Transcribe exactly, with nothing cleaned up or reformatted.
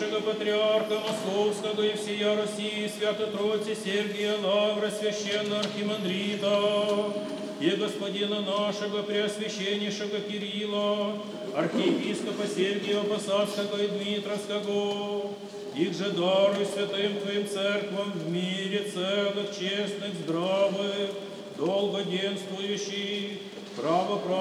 святейшего патриарха Московского и всея России, Свято Троицы Сергия Лавра, священного архимандрита, и господина нашего Преосвященнейшего Кирилла, архиепископа Сергия Посадского и Дмитровского, их же даруй святым Твоим церквам в мире целых, честных, здравых, долгоденствующих, право